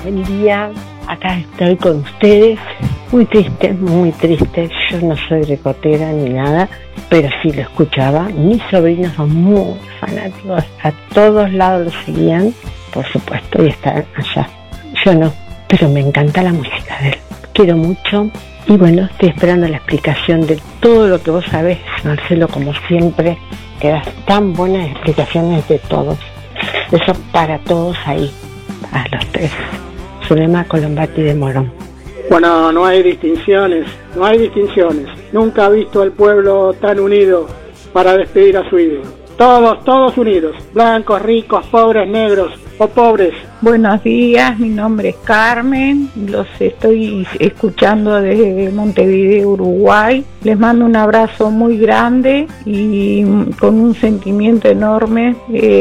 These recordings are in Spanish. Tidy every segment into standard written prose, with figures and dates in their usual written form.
Buen día, acá estoy con ustedes. Muy triste. Yo no soy ricotera ni nada, pero sí lo escuchaba. Mis sobrinos son muy fanáticos, a todos lados lo seguían, por supuesto, y están allá. Yo no, pero me encanta la música de él. Quiero mucho. Y bueno, estoy esperando la explicación de todo lo que vos sabés, Marcelo, como siempre, que das tan buenas explicaciones de todos. Eso para todos ahí, a los tres. Zulema Colombati de Morón. Bueno, no hay distinciones. Nunca he visto al pueblo tan unido para despedir a su ídolo. Todos unidos, blancos, ricos, pobres, negros o pobres. Buenos días, mi nombre es Carmen, los estoy escuchando desde Montevideo, Uruguay. Les mando un abrazo muy grande y con un sentimiento enorme.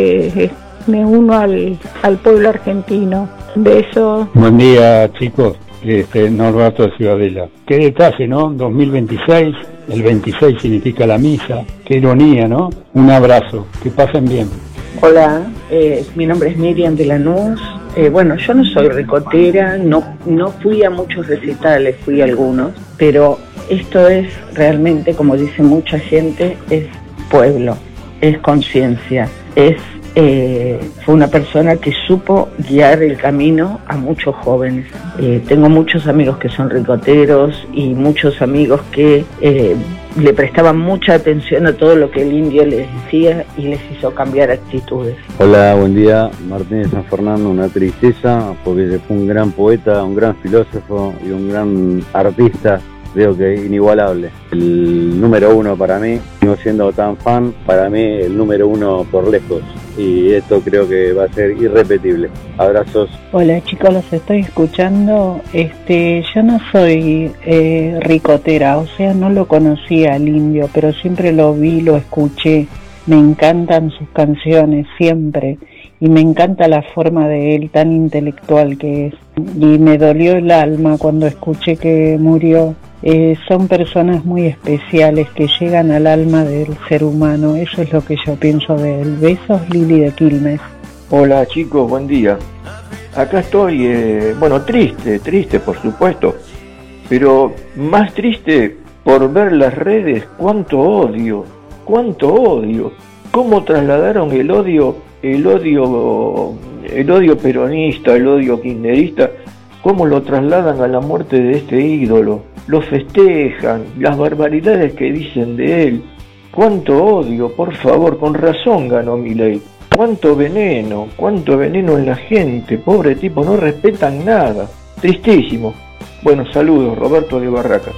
Me uno al pueblo argentino. Besos. Buen día, chicos. Norberto de Ciudadela. Qué detalle, ¿no? 2026, el 26 significa la misa. Qué ironía, ¿no? Un abrazo, que pasen bien. Hola, mi nombre es Miriam de Lanús. Bueno, yo no soy ricotera, no fui a muchos recitales, fui a algunos, pero esto es realmente, como dice mucha gente, es pueblo, es conciencia, fue una persona que supo guiar el camino a muchos jóvenes. Tengo muchos amigos que son ricoteros y muchos amigos que le prestaban mucha atención a todo lo que el indio les decía y les hizo cambiar actitudes. Hola, buen día. Martín de San Fernando. Una tristeza porque fue un gran poeta, un gran filósofo y un gran artista. Veo que inigualable. El número uno para mí, no siendo tan fan, para mí el número uno por lejos. Y esto creo que va a ser irrepetible. Abrazos. Hola chicos, los estoy escuchando. Yo no soy ricotera, o sea, no lo conocía al indio, pero siempre lo vi, lo escuché. Me encantan sus canciones, siempre. Y me encanta la forma de él, tan intelectual que es. Y me dolió el alma cuando escuché que murió. Son personas muy especiales que llegan al alma del ser humano. Eso es lo que yo pienso de él. Besos, Lili de Quilmes. Hola chicos, buen día. Acá estoy, triste por supuesto, pero más triste por ver las redes. Cuánto odio, cómo trasladaron el odio peronista, el odio kirchnerista, cómo lo trasladan a la muerte de este ídolo. Lo festejan, las barbaridades que dicen de él. Cuánto odio, por favor, con razón ganó Milei. Cuánto veneno en la gente, pobre tipo, no respetan nada. Tristísimo. Bueno, saludos, Roberto de Barracas.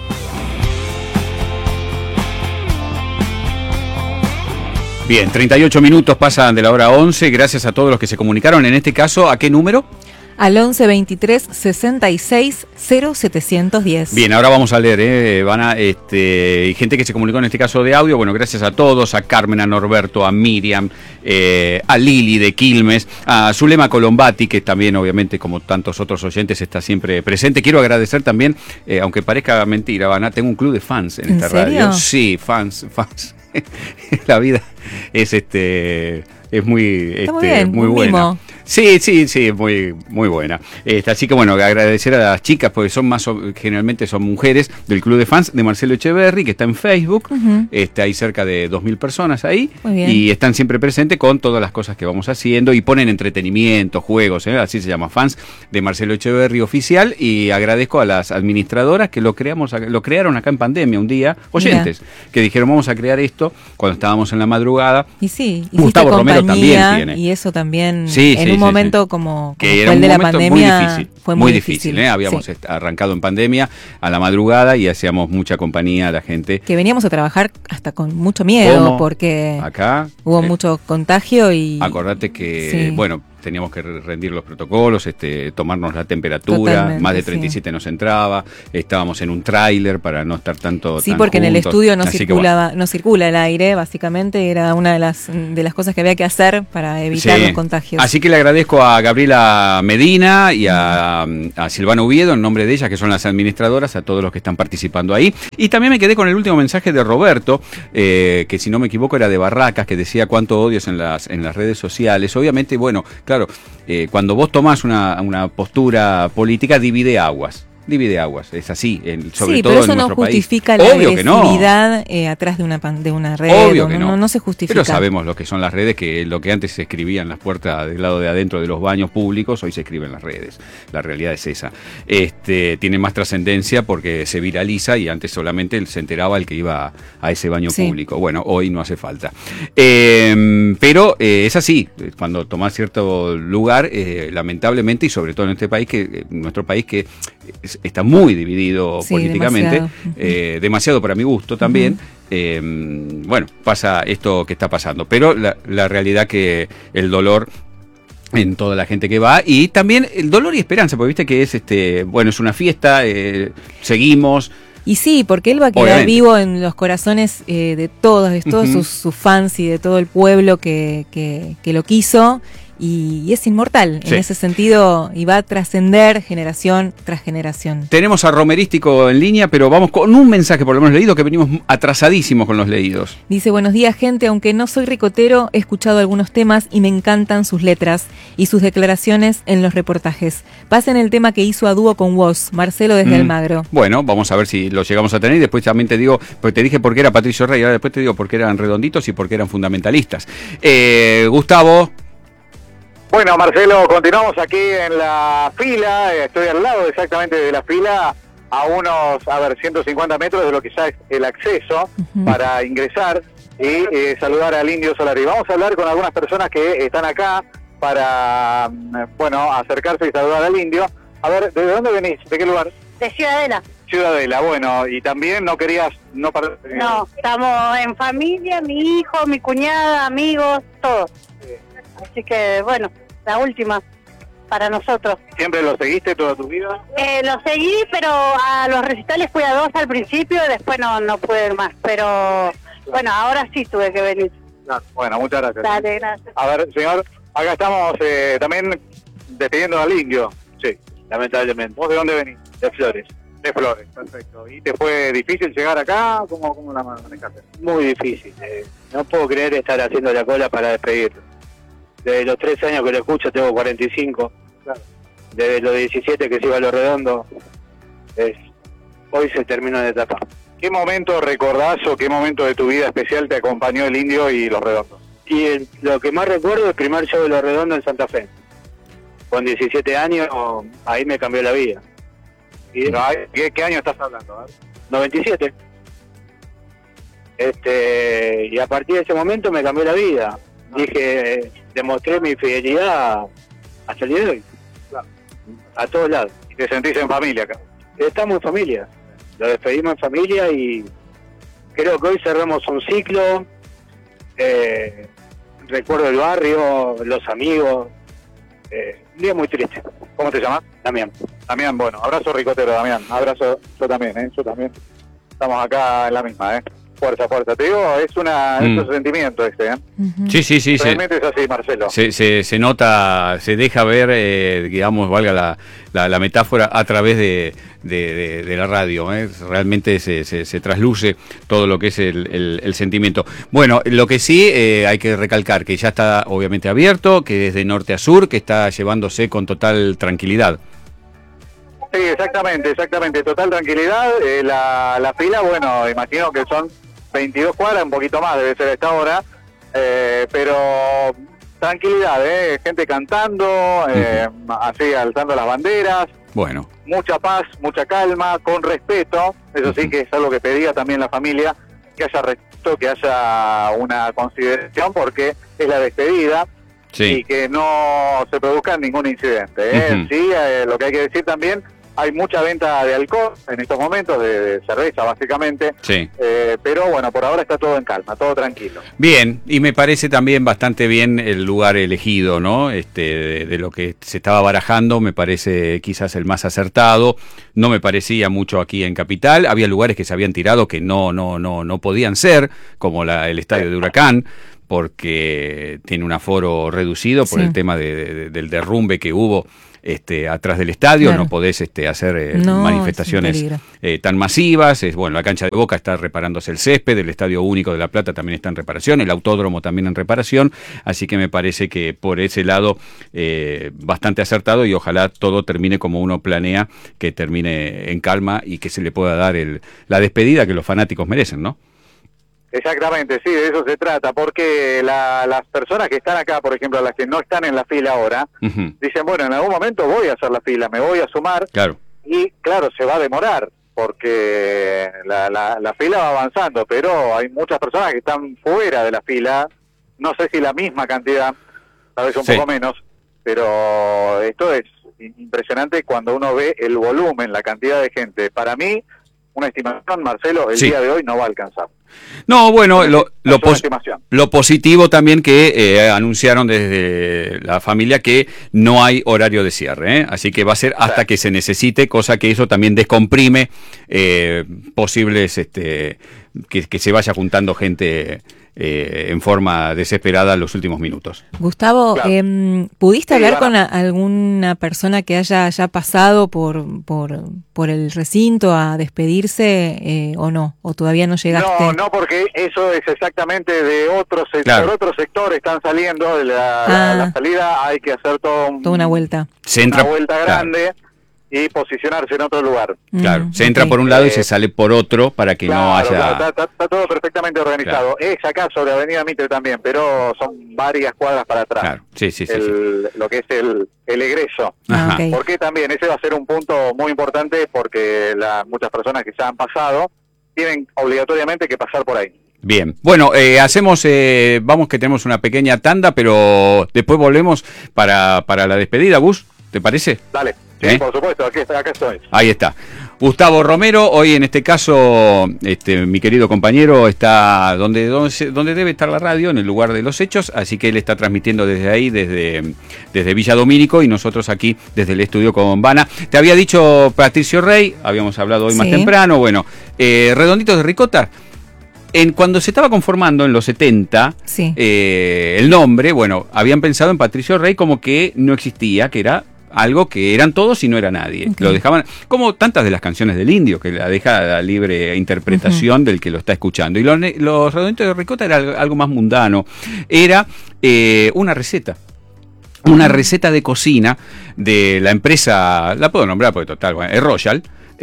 Bien, 38 minutos pasan de la hora 11, gracias a todos los que se comunicaron. En este caso, ¿a qué número? Al 11 23 66 0710. Bien, ahora vamos a leer, gente que se comunicó en este caso de audio. Bueno, gracias a todos, a Carmen, a Norberto, a Miriam, a Lili de Quilmes, a Zulema Colombati, que también, obviamente, como tantos otros oyentes, está siempre presente. Quiero agradecer también, aunque parezca mentira, Vana, tengo un club de fans en esta radio. Sí, fans. La vida es muy muy buena. Mimo. Sí, es muy buena. Así que bueno, agradecer a las chicas, porque generalmente son mujeres del club de fans de Marcelo Echeverri, que está en Facebook. Uh-huh. Hay cerca de 2.000 personas ahí. Muy bien. Y están siempre presentes con todas las cosas que vamos haciendo y ponen entretenimiento, juegos, así se llama, fans de Marcelo Echeverri oficial. Y agradezco a las administradoras que lo crearon acá en pandemia un día, oyentes, que dijeron vamos a crear esto cuando estábamos en la madrugada. Y sí, Gustavo Romero también tiene. Y eso también en un momento como que fue el de la pandemia muy difícil, fue muy difícil. Habíamos arrancado en pandemia a la madrugada y hacíamos mucha compañía a la gente. Que veníamos a trabajar hasta con mucho miedo porque acá hubo mucho contagio y... Acordate que, teníamos que rendir los protocolos, tomarnos la temperatura. Totalmente, más de 37 nos entraba, estábamos en un tráiler para no estar tan porque juntos. En el estudio no circula el aire, básicamente era una de las cosas que había que hacer para evitar los contagios. Así que le agradezco a Gabriela Medina y a Silvana Oviedo, en nombre de ellas, que son las administradoras, a todos los que están participando ahí. Y también me quedé con el último mensaje de Roberto, que si no me equivoco era de Barracas, que decía cuánto odios en las redes sociales. Obviamente, claro, claro, cuando vos tomás una postura política, divide aguas, es así, sobre sí, todo pero eso en no nuestro país. justifica la Obvio que no. agresividad atrás de una red. Obvio que no. No se justifica. Pero sabemos lo que son las redes, que lo que antes se escribía en las puertas del lado de adentro de los baños públicos, hoy se escribe en las redes. La realidad es esa. Tiene más trascendencia porque se viraliza y antes solamente se enteraba el que iba a ese baño público. Bueno, hoy no hace falta. Pero es así, cuando tomás cierto lugar, lamentablemente, y sobre todo en este país, nuestro país que está muy dividido políticamente, demasiado para mi gusto también. Bueno, pasa esto que está pasando, pero la realidad que el dolor en toda la gente que va, y también el dolor y esperanza, porque viste que es bueno, es una fiesta, seguimos. Y sí, porque él va a quedar vivo en los corazones de todos sus fans y de todo el pueblo que lo quiso. Y es inmortal en ese sentido y va a trascender generación tras generación. Tenemos a Romerístico en línea, pero vamos con un mensaje por lo menos leído, que venimos atrasadísimos con los leídos. Dice: buenos días, gente, aunque no soy ricotero, he escuchado algunos temas y me encantan sus letras y sus declaraciones en los reportajes. Pasen el tema que hizo a dúo con Woz, Marcelo desde Almagro. Bueno, vamos a ver si lo llegamos a tener y después también te digo, porque te dije por qué era Patricio Rey, ahora después te digo por qué eran redonditos y por qué eran fundamentalistas. Gustavo. Bueno, Marcelo, continuamos aquí en la fila, estoy al lado exactamente de la fila, a unos, 150 metros de lo que ya es el acceso para ingresar y saludar al Indio Solari. Vamos a hablar con algunas personas que están acá para, acercarse y saludar al Indio. A ver, ¿de dónde venís? ¿De qué lugar? De Ciudadela. Ciudadela, bueno, y también no querías... No, estamos en familia, mi hijo, mi cuñada, amigos, todos. Así que, bueno, la última para nosotros. ¿Siempre lo seguiste toda tu vida? Lo seguí, pero a los recitales fui a 2 al principio, después no pude ir más. Pero, bueno, ahora sí tuve que venir. Bueno, muchas gracias. Dale, gracias. A ver, señor, acá estamos también despidiendo al Indio. Sí, lamentablemente. ¿Vos de dónde venís? De Flores. De Flores, perfecto. ¿Y te fue difícil llegar acá? ¿Cómo la manejaste? Muy difícil. No puedo creer estar haciendo la cola para despedirlo. Desde los 13 años que lo escucho tengo 45. Claro. Desde los 17 que se iba a Los Redondos, hoy se terminó la etapa. ¿Qué momento recordás o qué momento de tu vida especial te acompañó el Indio y Los Redondos? Y lo que más recuerdo es el primer show de Los Redondos en Santa Fe. Con 17 años, ahí me cambió la vida. ¿Y qué año estás hablando? 97. Y a partir de ese momento me cambió la vida. Dije, demostré mi fidelidad hasta el día de hoy. Claro. A todos lados. ¿Y te sentís en familia acá? Estamos en familia. Lo despedimos en familia y creo que hoy cerramos un ciclo. Recuerdo el barrio, los amigos. Un día muy triste. ¿Cómo te llamas? Damián. Damián, bueno, abrazo ricotero, Damián. Abrazo, yo también, yo también. Estamos acá en la misma, Fuerza, fuerza. Te digo, es un sentimiento Sí. Realmente es así, Marcelo. Se nota, se deja ver, digamos, valga la metáfora, a través de la radio. Realmente se trasluce todo lo que es el sentimiento. Bueno, lo que sí hay que recalcar, que ya está obviamente abierto, que es de norte a sur, que está llevándose con total tranquilidad. Sí, exactamente, total tranquilidad. La fila, bueno, imagino que son 22 cuadras, un poquito más debe ser esta hora, pero tranquilidad, gente cantando, así alzando las banderas. Bueno. Mucha paz, mucha calma, con respeto, eso sí que es algo que pedía también la familia, que haya respeto, que haya una consideración, porque es la despedida. Sí. Y que no se produzca ningún incidente. Sí, lo que hay que decir también, hay mucha venta de alcohol en estos momentos, de cerveza básicamente, sí. Pero bueno, por ahora está todo en calma, todo tranquilo. Bien, y me parece también bastante bien el lugar elegido, ¿no? De lo que se estaba barajando, me parece quizás el más acertado. No me parecía mucho aquí en Capital, había lugares que se habían tirado que no podían ser, como el estadio de Huracán, porque tiene un aforo reducido por el tema del derrumbe que hubo atrás del estadio, claro. no podés hacer manifestaciones tan masivas. Bueno, la cancha de Boca está reparándose el césped, el Estadio Único de La Plata también está en reparación, el autódromo también en reparación, así que me parece que por ese lado bastante acertado, y ojalá todo termine como uno planea, que termine en calma y que se le pueda dar la despedida que los fanáticos merecen, ¿no? Exactamente, sí, de eso se trata, porque las personas que están acá, por ejemplo, las que no están en la fila ahora, dicen, bueno, en algún momento voy a hacer la fila, me voy a sumar, claro. Y claro, se va a demorar, porque la fila va avanzando, pero hay muchas personas que están fuera de la fila, no sé si la misma cantidad, tal vez un poco menos, pero esto es impresionante cuando uno ve el volumen, la cantidad de gente. Para mí, una estimación, Marcelo, el día de hoy no va a alcanzar. No, bueno, lo positivo también que anunciaron desde la familia que no hay horario de cierre, ¿eh? Así que va a ser hasta que se necesite, cosa que eso también descomprime posibles que se vaya juntando gente en forma desesperada en los últimos minutos. Gustavo, claro. ¿Pudiste hablar con alguna persona que haya pasado por el recinto a despedirse o no? ¿O todavía no llegaste? No, porque eso es exactamente de otro sector. Claro. Por otro sector están saliendo, la salida hay que hacer toda una vuelta. Una vuelta grande. Y posicionarse en otro lugar. Claro, se entra por un lado y se sale por otro para que no haya... Está todo perfectamente organizado. Claro. Es acá sobre Avenida Mitre también, pero son varias cuadras para atrás. Claro, sí. Lo que es el egreso. Okay. Porque también ese va a ser un punto muy importante, porque muchas personas que ya han pasado tienen obligatoriamente que pasar por ahí. Bien, bueno, vamos que tenemos una pequeña tanda, pero después volvemos para la despedida, Gus, ¿te parece? Dale. Sí, por supuesto, acá estoy. Ahí está. Gustavo Romero, hoy en este caso, mi querido compañero está donde debe estar la radio, en el lugar de los hechos, así que él está transmitiendo desde ahí, desde Villa Domínico, y nosotros aquí desde el estudio con Vana. Te había dicho Patricio Rey, habíamos hablado hoy más temprano, bueno, Redonditos de Ricota. Cuando se estaba conformando en los 70, el nombre, bueno, habían pensado en Patricio Rey como que no existía, que era algo que eran todos y no era nadie. Okay. Lo dejaban, como tantas de las canciones del Indio, que la deja a la libre interpretación del que lo está escuchando. Y los Redonditos de Ricota era algo más mundano. Era una receta. Una receta de cocina de la empresa, la puedo nombrar porque total, bueno, es Royal,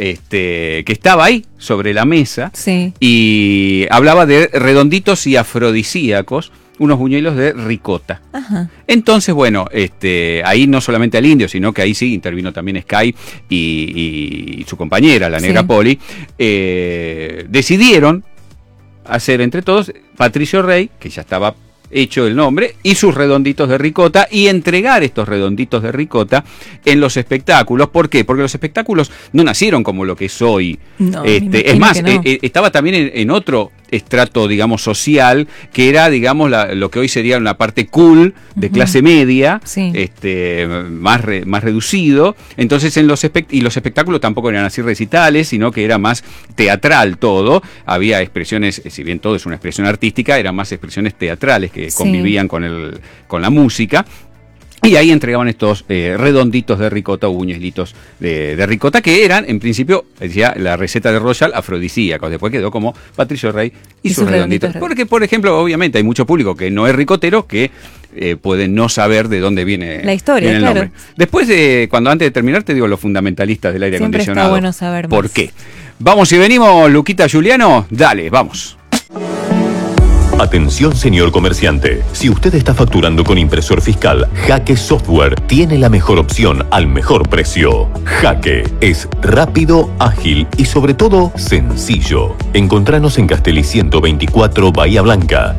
que estaba ahí sobre la mesa y hablaba de redonditos y afrodisíacos, unos buñuelos de ricota. Ajá. Entonces, bueno, ahí no solamente al Indio, sino que ahí sí intervino también Sky y su compañera, la Negra Poli, decidieron hacer entre todos Patricio Rey, que ya estaba hecho el nombre, y sus redonditos de ricota, y entregar estos redonditos de ricota en los espectáculos. ¿Por qué? Porque los espectáculos no nacieron como lo que es hoy. No, es más, estaba también en otro estrato, digamos, social, que era, digamos, lo que hoy sería una parte cool, de clase media, más reducido. Entonces, los espectáculos tampoco eran así recitales, sino que era más teatral todo. Había expresiones, si bien todo es una expresión artística, eran más expresiones teatrales que convivían con la música. Y ahí entregaban estos redonditos de ricota o buñuelitos de ricota, que eran, en principio, decía la receta de Royal, afrodisíacos. Después quedó como Patricio Rey y sus redonditos. Porque, por ejemplo, obviamente hay mucho público que no es ricotero, que puede no saber de dónde viene la historia, viene el nombre. Después, antes de terminar, te digo los fundamentalistas del aire acondicionado. Está bueno saber más. ¿Por qué? Vamos y venimos, Luquita Juliano. Dale, vamos. Atención, señor comerciante. Si usted está facturando con impresor fiscal, Jaque Software tiene la mejor opción al mejor precio. Jaque es rápido, ágil y sobre todo sencillo. Encontranos en Castelli 124 Bahía Blanca,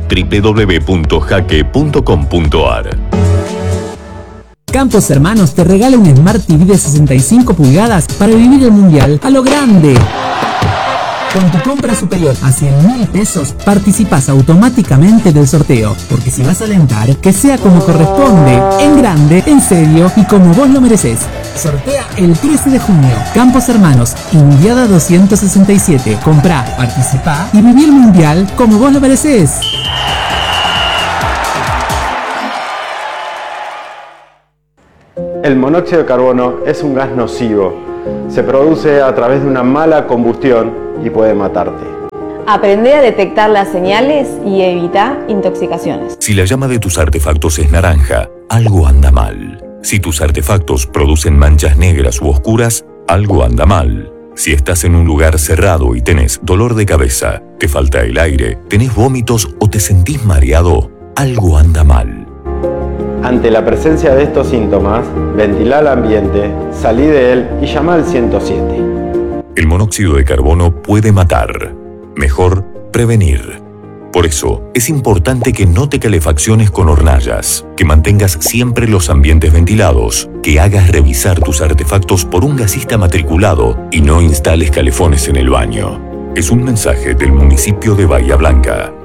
www.jaque.com.ar. Campos Hermanos te regala un Smart TV de 65 pulgadas para vivir el mundial a lo grande. Con tu compra superior a 100.000 pesos, participas automáticamente del sorteo. Porque si vas a alentar, que sea como corresponde, en grande, en serio y como vos lo mereces. Sortea el 13 de junio. Campos Hermanos, Indiada 267. Comprá, participá y viví el mundial como vos lo mereces. El monóxido de carbono es un gas nocivo. Se produce a través de una mala combustión y puede matarte. Aprende a detectar las señales y evita intoxicaciones. Si la llama de tus artefactos es naranja, algo anda mal. Si tus artefactos producen manchas negras u oscuras, algo anda mal. Si estás en un lugar cerrado y tenés dolor de cabeza, te falta el aire, tenés vómitos o te sentís mareado, algo anda mal. Ante la presencia de estos síntomas, ventila el ambiente, salí de él y llama al 107. El monóxido de carbono puede matar. Mejor prevenir. Por eso, es importante que no te calefacciones con hornallas, que mantengas siempre los ambientes ventilados, que hagas revisar tus artefactos por un gasista matriculado y no instales calefones en el baño. Es un mensaje del municipio de Bahía Blanca.